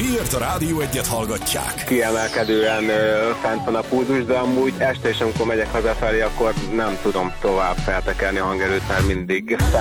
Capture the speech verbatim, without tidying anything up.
Miért a Rádió Egyet hallgatják? Kiemelkedően ö, fent van a pulzus, de amúgy este is, amikor megyek hazafelé, akkor nem tudom tovább feltekerni a hangerőt, mert mindig fent